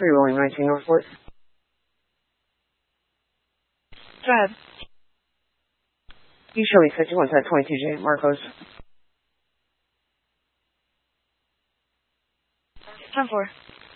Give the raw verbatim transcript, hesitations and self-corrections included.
three William nineteen Northport. Drive. You show me fifty-one to twenty-two J Marcos. ten four.